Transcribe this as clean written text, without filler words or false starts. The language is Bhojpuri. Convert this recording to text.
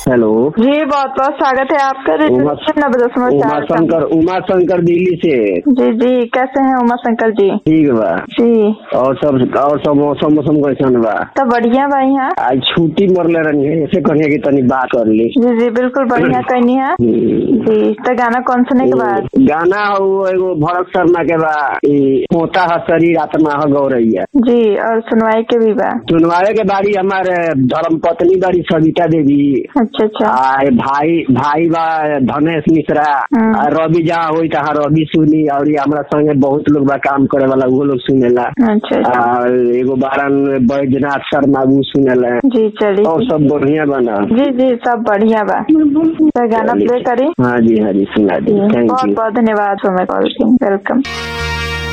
हेलो जी, बहुत बहुत स्वागत है आपका। उमा शंकर दिल्ली से। जी जी, कैसे हैं उमा शंकर जी? ठीक बा जी। और सब मौसम कैसन बा? सब बढ़िया बा यहाँ। आज छुट्टी मरले रही है, ऐसे कहिए कि तनी बात कर ली। जी जी, बिल्कुल बढ़िया कहनी है जी। तो गाना कौन सुने के बाद? गाना हो एगो भरत शर्मा के बा, होता है शरीर आत्मा है गौरैया जी। और सुनवाई के भी बा? सुनवाए के बारी हमारे धर्म पत्नी बारी सविता देवी। अच्छा अच्छा। भाई बा धनेश मिश्रा। रवि जहाँ हुई तहाँ रवि सुनी, और हमारा संगे बहुत लोग बा काम करे वाला, वो लोग सुनेला। अच्छा। एगो बारन बैजनाथ शर्मा वो सुनेला। जी चलिए। और सब बढ़िया बना। जी जी, सब बढ़िया बा। तो गाना प्ले करी? हाँ जी सुना दी। Thank you. बहुत बहुत धन्यवाद। कॉल की वेलकम।